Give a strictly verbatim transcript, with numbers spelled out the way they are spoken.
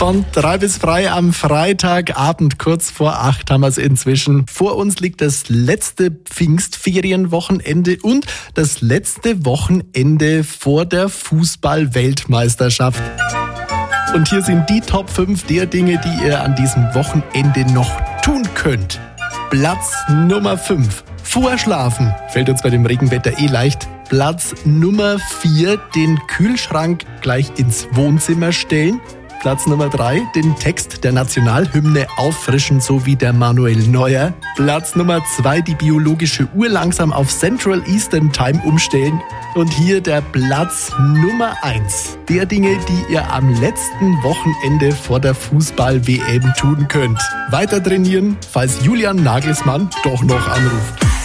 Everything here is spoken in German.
Von drei bis frei am Freitagabend, kurz vor acht haben wir es inzwischen. Vor uns liegt das letzte Pfingstferienwochenende und das letzte Wochenende vor der Fußball-Weltmeisterschaft. Und hier sind die Top fünf der Dinge, die ihr an diesem Wochenende noch tun könnt. Platz Nummer fünf. Vorschlafen. Fällt uns bei dem Regenwetter eh leicht. Platz Nummer vier. Den Kühlschrank gleich ins Wohnzimmer stellen. Platz Nummer drei, den Text der Nationalhymne auffrischen, so wie der Manuel Neuer. Platz Nummer zwei, die biologische Uhr langsam auf Central Eastern Time umstellen. Und hier der Platz Nummer eins, der Dinge, die ihr am letzten Wochenende vor der Fußball-W M tun könnt. Weiter trainieren, falls Julian Nagelsmann doch noch anruft.